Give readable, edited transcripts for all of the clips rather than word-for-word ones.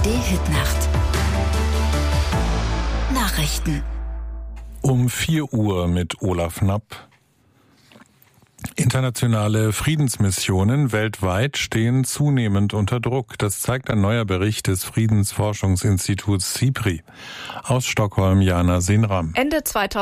ARD-Hitnacht. Nachrichten. Um 4 Uhr mit Olaf Knapp. Internationale Friedensmissionen weltweit stehen zunehmend unter Druck. Das zeigt ein neuer Bericht des Friedensforschungsinstituts SIPRI. Aus Stockholm, Jana Sinram. Ende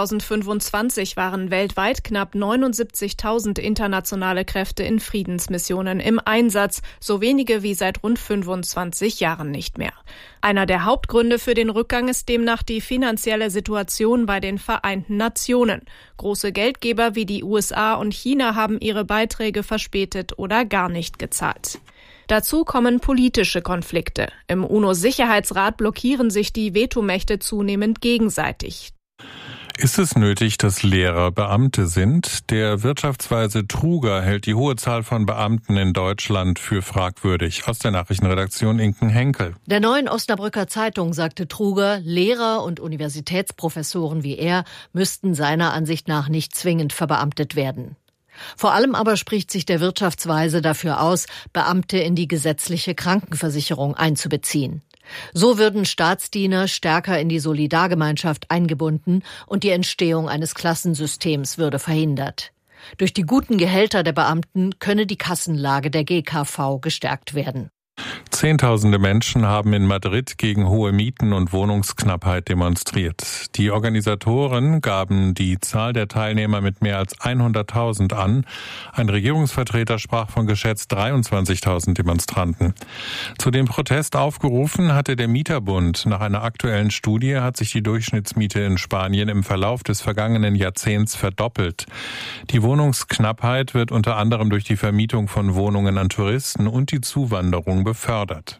2025 waren weltweit knapp 79.000 internationale Kräfte in Friedensmissionen im Einsatz, so wenige wie seit rund 25 Jahren nicht mehr. Einer der Hauptgründe für den Rückgang ist demnach die finanzielle Situation bei den Vereinten Nationen. Große Geldgeber wie die USA und China haben ihre Beiträge verspätet oder gar nicht gezahlt. Dazu kommen politische Konflikte. Im UNO-Sicherheitsrat blockieren sich die Vetomächte zunehmend gegenseitig. Ist es nötig, dass Lehrer Beamte sind? Der Wirtschaftsweise Truger hält die hohe Zahl von Beamten in Deutschland für fragwürdig. Aus der Nachrichtenredaktion Inken Henkel. Der Neuen Osnabrücker Zeitung sagte Truger, Lehrer und Universitätsprofessoren wie er müssten seiner Ansicht nach nicht zwingend verbeamtet werden. Vor allem aber spricht sich der Wirtschaftsweise dafür aus, Beamte in die gesetzliche Krankenversicherung einzubeziehen. So würden Staatsdiener stärker in die Solidargemeinschaft eingebunden und die Entstehung eines Klassensystems würde verhindert. Durch die guten Gehälter der Beamten könne die Kassenlage der GKV gestärkt werden. Zehntausende Menschen haben in Madrid gegen hohe Mieten und Wohnungsknappheit demonstriert. Die Organisatoren gaben die Zahl der Teilnehmer mit mehr als 100.000 an. Ein Regierungsvertreter sprach von geschätzt 23.000 Demonstranten. Zu dem Protest aufgerufen hatte der Mieterbund. Nach einer aktuellen Studie hat sich die Durchschnittsmiete in Spanien im Verlauf des vergangenen Jahrzehnts verdoppelt. Die Wohnungsknappheit wird unter anderem durch die Vermietung von Wohnungen an Touristen und die Zuwanderung befördert.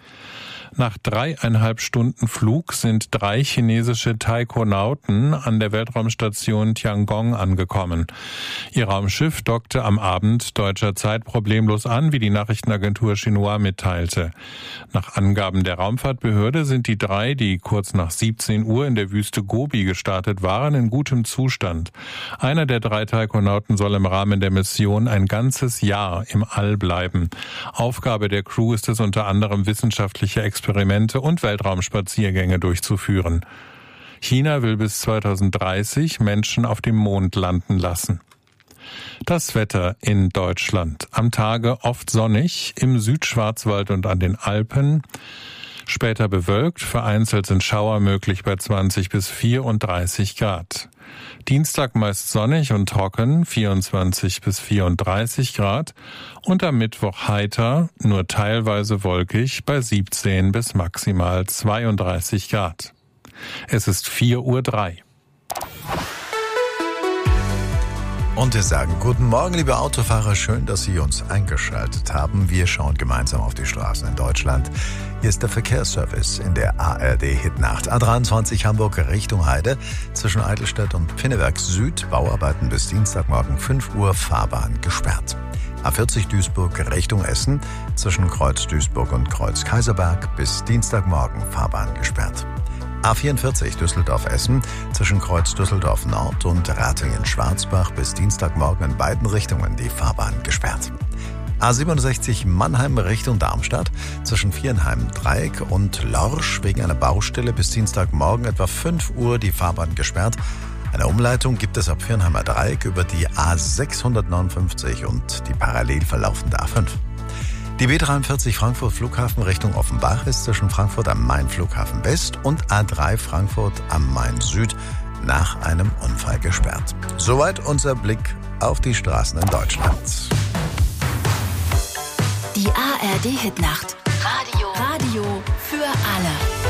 Nach 3,5 Stunden Flug sind 3 chinesische Taikonauten an der Weltraumstation Tiangong angekommen. Ihr Raumschiff dockte am Abend deutscher Zeit problemlos an, wie die Nachrichtenagentur Xinhua mitteilte. Nach Angaben der Raumfahrtbehörde sind die 3, die kurz nach 17 Uhr in der Wüste Gobi gestartet waren, in gutem Zustand. Einer der 3 Taikonauten soll im Rahmen der Mission ein ganzes Jahr im All bleiben. Aufgabe der Crew ist es unter anderem, wissenschaftliche Experimente und Weltraumspaziergänge durchzuführen. China will bis 2030 Menschen auf dem Mond landen lassen. Das Wetter in Deutschland. Am Tage oft sonnig, im Südschwarzwald und an den Alpen. Später bewölkt, vereinzelt sind Schauer möglich bei 20 bis 34 Grad. Dienstag meist sonnig und trocken, 24 bis 34 Grad. Und am Mittwoch heiter, nur teilweise wolkig, bei 17 bis maximal 32 Grad. Es ist 4:03 Uhr. Und wir sagen guten Morgen, liebe Autofahrer. Schön, dass Sie uns eingeschaltet haben. Wir schauen gemeinsam auf die Straßen in Deutschland. Hier ist der Verkehrsservice in der ARD-Hitnacht. A23 Hamburg Richtung Heide. Zwischen Eidelstedt und Pinneberg Süd. Bauarbeiten bis Dienstagmorgen 5 Uhr. Fahrbahn gesperrt. A40 Duisburg Richtung Essen. Zwischen Kreuz Duisburg und Kreuz Kaiserberg bis Dienstagmorgen. Fahrbahn gesperrt. A44 Düsseldorf-Essen zwischen Kreuz Düsseldorf Nord und Ratingen-Schwarzbach bis Dienstagmorgen in beiden Richtungen die Fahrbahn gesperrt. A67 Mannheim Richtung Darmstadt zwischen Viernheim-Dreieck und Lorsch wegen einer Baustelle bis Dienstagmorgen etwa 5 Uhr die Fahrbahn gesperrt. Eine Umleitung gibt es ab Viernheimer Dreieck über die A659 und die parallel verlaufende A5. Die B43 Frankfurt Flughafen Richtung Offenbach ist zwischen Frankfurt am Main Flughafen West und A3 Frankfurt am Main Süd nach einem Unfall gesperrt. Soweit unser Blick auf die Straßen in Deutschland. Die ARD-Hitnacht. Radio für alle.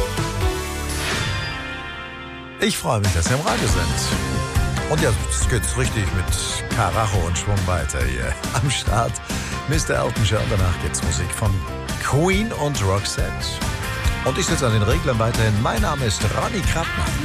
Ich freue mich, dass Sie am Radio sind. Und ja, es geht richtig mit Karacho und Schwung weiter hier am Start. Mr. Elton John, danach gibt's Musik von Queen und Roxette. Und ich sitze an den Reglern weiterhin. Mein Name ist Ronny Krappmann.